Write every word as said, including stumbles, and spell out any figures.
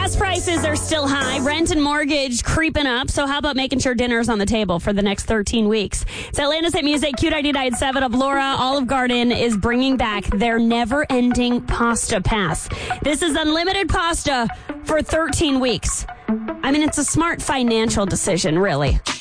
gas prices are still high. Rent and mortgage creeping up. So how about making sure dinner's on the table for the next thirteen weeks? It's Atlanta's Hit Music, Q ninety-nine point seven of Laura. Olive Garden is bringing back their never-ending pasta pass. This is unlimited pasta for thirteen weeks. I mean, it's a smart financial decision, really.